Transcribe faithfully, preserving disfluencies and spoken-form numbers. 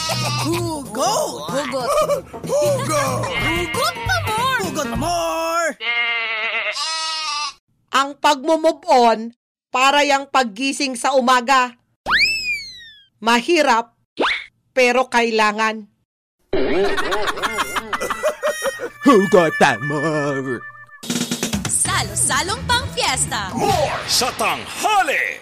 Hugot! Hugot. Hugot! Hugot pa more! Hugot more! Ang pagmo-move on para yang paggising sa umaga. Mahirap, pero kailangan. Hugot pa more! Salo-salong pang fiesta. More sa tanghali!